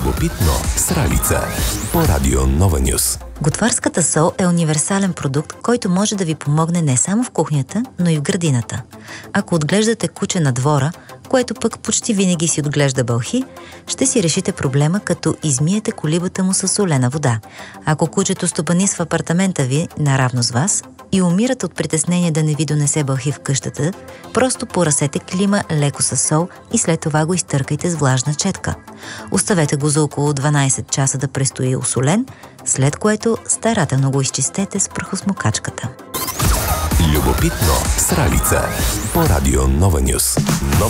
Любопитно с Ралица по Радио Нова Нюс. Готварската сол е универсален продукт, който може да ви помогне не само в кухнята, но и в градината. Ако отглеждате куче на двора, което пък почти винаги си отглежда бълхи, ще си решите проблема, като измиете колибата му със солена вода. Ако кучето стопанисва апартамента ви наравно с вас и умират от притеснение да не ви донесе бълхи в къщата, просто поръсете клима леко със сол и след това го изтъркайте с влажна четка. Оставете го за около 12 часа да престои осолен, след което старателно го изчистете с прахосмокачката. Любопитно с Ралица по Радио Нова Нюс.